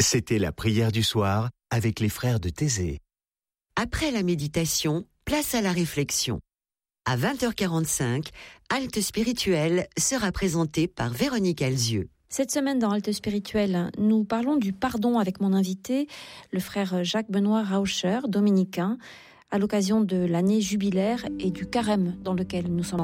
C'était la prière du soir avec les frères de Thésée. Après la méditation, place à la réflexion. À 20h45, Halte Spirituelle sera présentée par Véronique Alzieux. Cette semaine dans Halte Spirituelle, nous parlons du pardon avec mon invité, le frère Jacques-Benoît Rauscher, dominicain, à l'occasion de l'année jubilaire et du carême dans lequel nous sommes